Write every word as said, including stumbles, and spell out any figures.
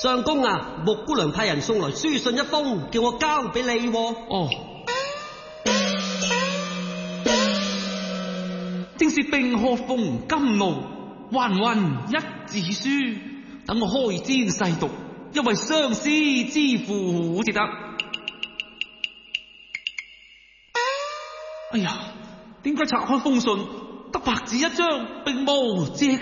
相公啊，木姑娘派人送來書信一封，叫我交俾你喎。 哦，正是冰河風甘露，還魂一紙書，等我開煎細讀，一為相思之苦至得。哎呀，點解拆開封信得白紙一張，並無隻